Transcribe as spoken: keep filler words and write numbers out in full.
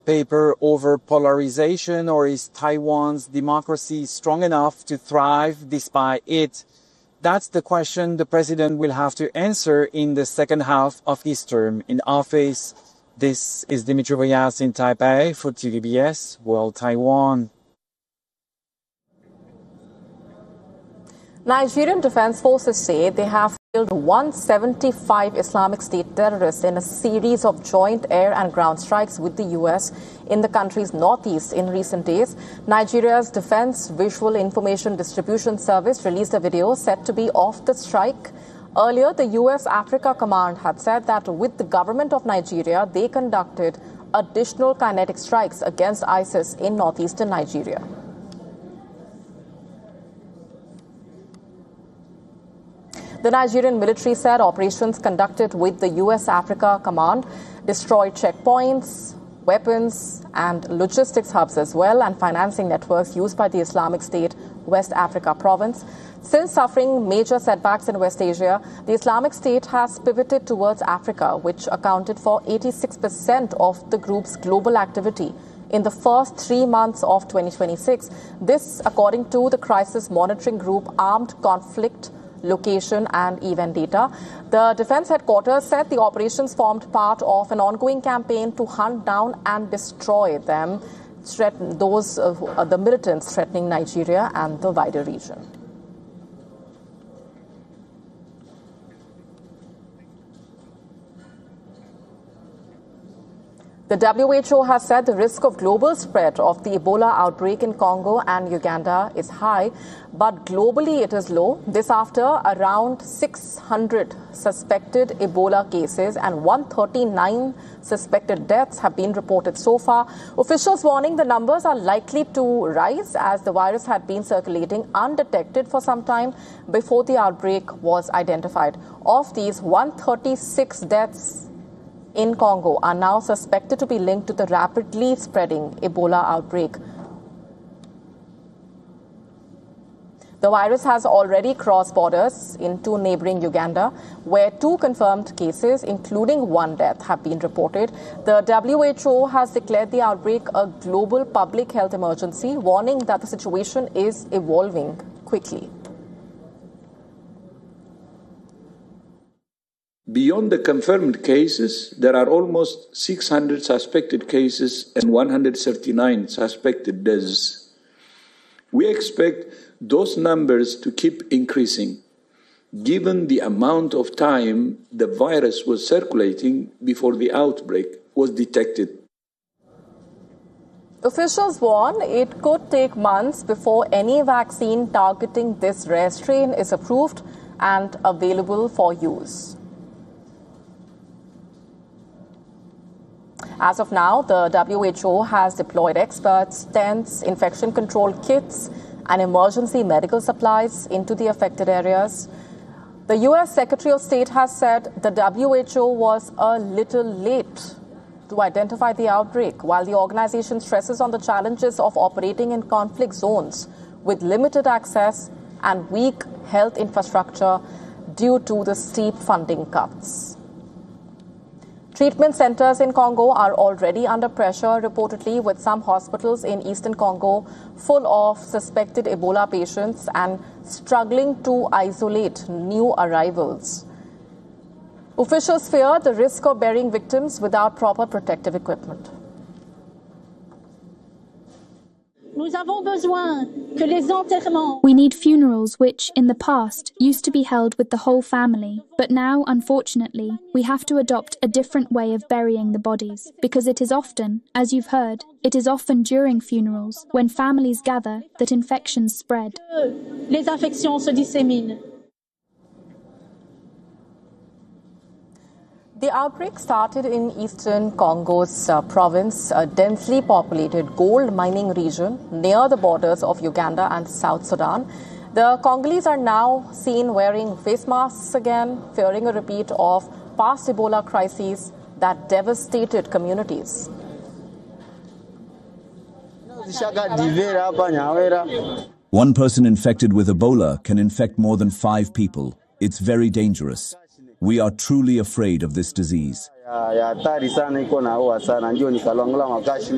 paper over polarization, or is Taiwan's democracy strong enough to thrive despite it? That's the question the president will have to answer in the second half of his term in office. This is Dimitri Voyas in Taipei for T V B S World Taiwan. Nigerian Defense Forces say they have killed one hundred seventy-five Islamic State terrorists in a series of joint air and ground strikes with the U S in the country's northeast in recent days. Nigeria's Defense Visual Information Distribution Service released a video said to be of the strike. Earlier, the U S Africa Command had said that with the government of Nigeria, they conducted additional kinetic strikes against ISIS in northeastern Nigeria. The Nigerian military said operations conducted with the U S Africa Command destroyed checkpoints, weapons and logistics hubs as well, and financing networks used by the Islamic State West Africa province. Since suffering major setbacks in West Asia, the Islamic State has pivoted towards Africa, which accounted for eighty-six percent of the group's global activity in the first three months of twenty twenty-six. This, according to the crisis monitoring group Armed Conflict Location and Event Data. The Defense Headquarters said the operations formed part of an ongoing campaign to hunt down and destroy them, threaten those uh, uh, the militants threatening Nigeria and the wider region. The W H O has said the risk of global spread of the Ebola outbreak in Congo and Uganda is high, but globally it is low. This after around six hundred suspected Ebola cases and one hundred thirty-nine suspected deaths have been reported so far. Officials warning the numbers are likely to rise as the virus had been circulating undetected for some time before the outbreak was identified. Of these, one hundred thirty-six deaths in Congo are now suspected to be linked to the rapidly spreading Ebola outbreak. The virus has already crossed borders into neighboring Uganda, where two confirmed cases, including one death, have been reported. The W H O has declared the outbreak a global public health emergency, warning that the situation is evolving quickly. Beyond the confirmed cases, there are almost six hundred suspected cases and one hundred thirty-nine suspected deaths. We expect those numbers to keep increasing, given the amount of time the virus was circulating before the outbreak was detected. Officials warn it could take months before any vaccine targeting this rare strain is approved and available for use. As of now, the W H O has deployed experts, tents, infection control kits, and emergency medical supplies into the affected areas. The U S Secretary of State has said the W H O was a little late to identify the outbreak, while the organization stresses on the challenges of operating in conflict zones with limited access and weak health infrastructure due to the steep funding cuts. Treatment centers in Congo are already under pressure, reportedly, with some hospitals in eastern Congo full of suspected Ebola patients and struggling to isolate new arrivals. Officials fear the risk of burying victims without proper protective equipment. We need funerals which, in the past, used to be held with the whole family, but now, unfortunately, we have to adopt a different way of burying the bodies, because it is often, as you've heard, it is often during funerals, when families gather, that infections spread. Les infections se disséminent. The outbreak started in eastern Congo's uh, province, a densely populated gold mining region near the borders of Uganda and South Sudan. The Congolese are now seen wearing face masks again, fearing a repeat of past Ebola crises that devastated communities. One person infected with Ebola can infect more than five people. It's very dangerous. We are truly afraid of this disease.